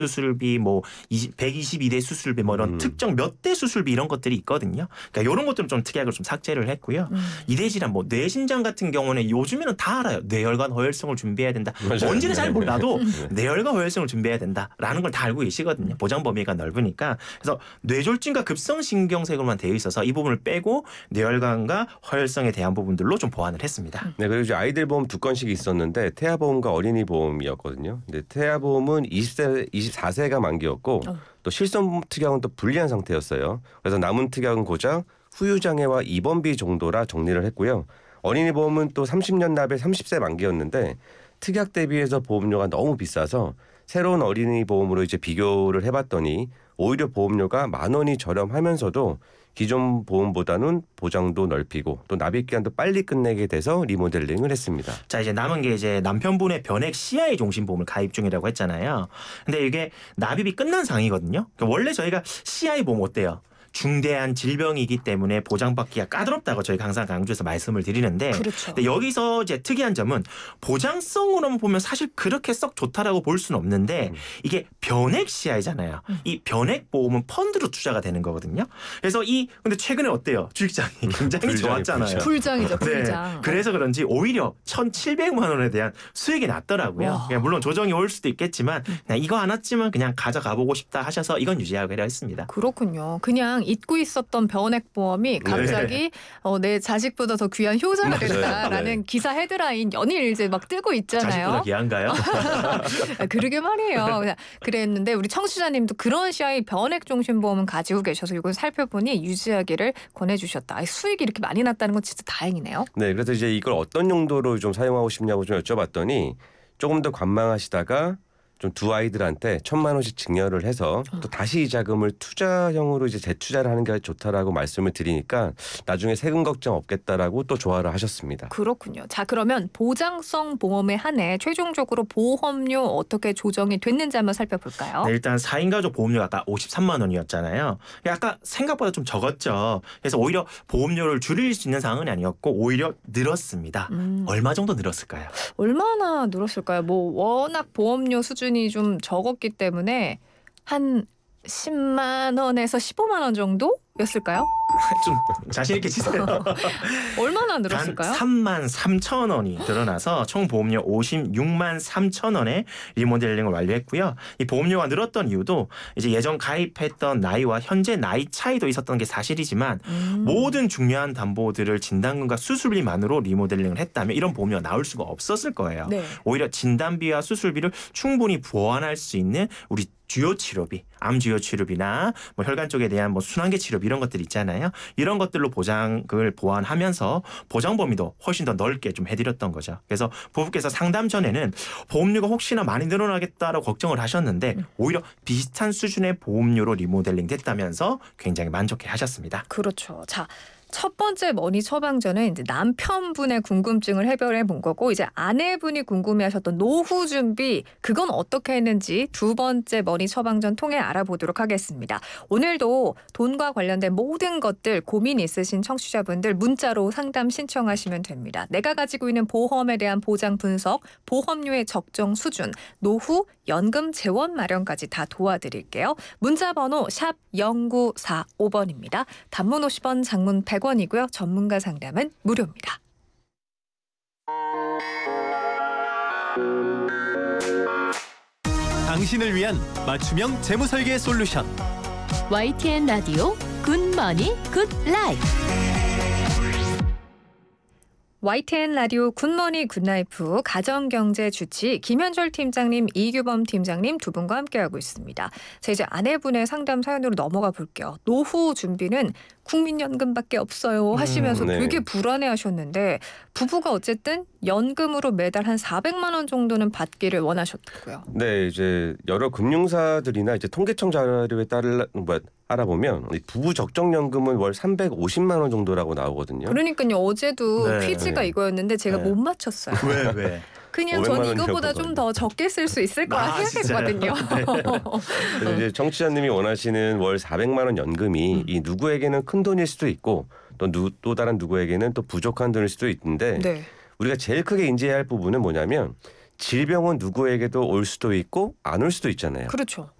수술비, 뭐 122대 수술비, 뭐 이런 특정 몇 대 수술비 이런 것들이 있거든요. 그러니까 이런 것들은 좀 특약을 좀 삭제를 했고요. 이대 질환, 뭐 뇌신장 같은 경우는 요즘에는 다 알아요. 뇌혈관 허혈성을 준비해야 된다. 맞아요. 뭔지는 잘 네. 몰라도 뇌혈관 허혈성을 준비해야 된다라는 걸 다 알고 계시거든요. 보장 범위가 넓으니까. 그래서 뇌졸중과 급성신경쇠골만 되어 있어서 이 부분을 빼고 뇌혈관과 허혈성에 대한 부분들로 좀 보완을 했습니다. 네, 그리고 이제 아이들 보험 두 건씩 있었는데 태아보험과 어린이 보험이었거든요. 근데 태아보험은 24세가 만기였고 또 실손 특약은 또 불리한 상태였어요. 그래서 남은 특약은 고작 후유장애와 입원비 정도라 정리를 했고요. 어린이 보험은 또 30년 납에 30세 만기였는데 특약 대비해서 보험료가 너무 비싸서 새로운 어린이 보험으로 이제 비교를 해봤더니 오히려 보험료가 10,000원이 저렴하면서도 기존 보험보다는 보장도 넓히고 또 납입 기간도 빨리 끝내게 돼서 리모델링을 했습니다. 자, 이제 남은 게 이제 남편분의 변액 CI 종신보험을 가입 중이라고 했잖아요. 근데 이게 납입이 끝난 상이거든요. 그러니까 원래 저희가 CI 보험 어때요? 중대한 질병이기 때문에 보장받기가 까다롭다고 저희가 항상 강조해서 말씀을 드리는데 그렇죠. 근데 여기서 이제 특이한 점은 보장성으로만 보면 사실 그렇게 썩 좋다라고 볼 수는 없는데 이게 변액 CI잖아요. 이 변액 보험은 펀드로 투자가 되는 거거든요. 그래서 근데 최근에 어때요? 주식장이 굉장히 좋았잖아요. 불장이죠, 불장. 네, 그래서 그런지 오히려 1,700만 원에 대한 수익이 났더라고요. 그냥 물론 조정이 올 수도 있겠지만 그냥 이거 안 왔지만 그냥 가져가 보고 싶다 하셔서 이건 유지하기로 했습니다. 그렇군요. 그냥 잊고 있었던 변액보험이 갑자기 내 자식보다 더 귀한 효자가 됐다라는 네. 기사 헤드라인 연일 이제 막 뜨고 있잖아요. 자식보다 귀한가요? 그러게 말이에요. 그랬는데 우리 청취자님도 그런 CI 변액 종신보험은 가지고 계셔서 이걸 살펴보니 유지하기를 권해주셨다. 수익이 이렇게 많이 났다는 건 진짜 다행이네요. 네, 그래서 이제 이걸 어떤 용도로 좀 사용하고 싶냐고 좀 여쭤봤더니 조금 더 관망하시다가 좀 두 아이들한테 1,000만 원씩 증여를 해서 또 다시 이 자금을 투자형으로 이제 재투자를 하는 게 좋다라고 말씀을 드리니까 나중에 세금 걱정 없겠다라고 또 조화를 하셨습니다. 그렇군요. 자, 그러면 보장성 보험에 한해 최종적으로 보험료 어떻게 조정이 됐는지 한번 살펴볼까요? 네, 일단 4인 가족 보험료가 아까 53만 원이었잖아요. 아까 생각보다 좀 적었죠. 그래서 오히려 보험료를 줄일 수 있는 상황은 아니었고 오히려 늘었습니다. 얼마 정도 늘었을까요? 얼마나 늘었을까요? 뭐 워낙 보험료 수준이 좀 적었기 때문에 한 10만 원에서 15만 원 정도였을까요? 좀 자신 있게 치세요. 얼마나 단 늘었을까요? 3만 3천 원이 늘어나서 총 보험료 56만 3천 원에 리모델링을 완료했고요. 이 보험료가 늘었던 이유도 이제 예전 가입했던 나이와 현재 나이 차이도 있었던 게 사실이지만 모든 중요한 담보들을 진단금과 수술비만으로 리모델링을 했다면 이런 보험료가 나올 수가 없었을 거예요. 네. 오히려 진단비와 수술비를 충분히 보완할 수 있는 우리 주요 치료비, 암 주요 치료비나 뭐 혈관 쪽에 대한 뭐 순환계 치료비 이런 것들 있잖아요. 이런 것들로 보장을 보완하면서 보장 범위도 훨씬 더 넓게 좀 해드렸던 거죠. 그래서 부부께서 상담 전에는 보험료가 혹시나 많이 늘어나겠다라고 걱정을 하셨는데 오히려 비슷한 수준의 보험료로 리모델링 됐다면서 굉장히 만족해 하셨습니다. 그렇죠. 자, 첫 번째 머니 처방전은 이제 남편분의 궁금증을 해결해 본 거고 이제 아내분이 궁금해하셨던 노후 준비 그건 어떻게 했는지 두 번째 머니 처방전 통해 알아보도록 하겠습니다. 오늘도 돈과 관련된 모든 것들 고민 있으신 청취자분들 문자로 상담 신청하시면 됩니다. 내가 가지고 있는 보험에 대한 보장 분석, 보험료의 적정 수준, 노후 연금 재원 마련까지 다 도와드릴게요. 문자 번호 샵 0945번입니다. 단문 50원, 장문 100원이고요. 전문가 상담은 무료입니다. 당신을 위한 맞춤형 재무설계 솔루션 YTN 라디오 굿머니 굿라이프. YTN 라디오 굿머니 굿라이프 가정경제 주치 김현철 팀장님, 이규범 팀장님 두 분과 함께하고 있습니다. 자, 이제 아내분의 상담 사연으로 넘어가 볼게요. 노후 준비는 국민연금밖에 없어요 하시면서 네. 되게 불안해하셨는데 부부가 어쨌든 연금으로 매달 한 400만 원 정도는 받기를 원하셨다고요. 네, 이제 여러 금융사들이나 이제 통계청 자료에 따라 알아보면 부부 적정연금은 월 350만 원 정도라고 나오거든요. 그러니까요. 어제도 네. 퀴즈가 이거였는데 제가 네. 못 맞췄어요. 왜? 그냥 500만 전 원이었거든요. 이거보다 좀 더 적게 쓸 수 있을 거라 아, 생각했거든요. 그래서 이제 청취자님이 원하시는 월 400만 원 연금이 이 누구에게는 큰 돈일 수도 있고 또 다른 누구에게는 또 부족한 돈일 수도 있는데 네. 우리가 제일 크게 인지해야 할 부분은 뭐냐면 질병은 누구에게도 올 수도 있고 안 올 수도 있잖아요. 그렇죠.